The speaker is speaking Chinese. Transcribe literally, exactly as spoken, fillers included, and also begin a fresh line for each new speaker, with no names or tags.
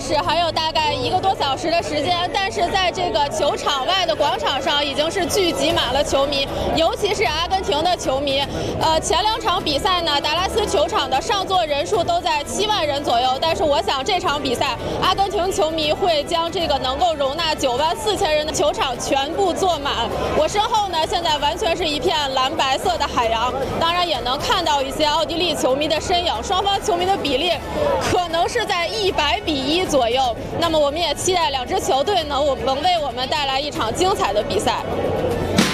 始还有大概一个多小时的时间，但是在这个球场外的广场上已经是聚集满了球迷，尤其是阿根廷的球迷。呃，前两场比赛呢，达拉斯球场的上座人数都在七万人左右，但是我想这场比赛，阿根廷球迷会将这个能够容纳九万四千人的球场全部坐满。我身后呢，现在完全是一片蓝白色的海洋，当然也能看到一些奥地利球迷的身影，双方球迷的比例可能是在一百比一左右。那么我们也期待两支球队能能为我们带来一场精彩的比赛。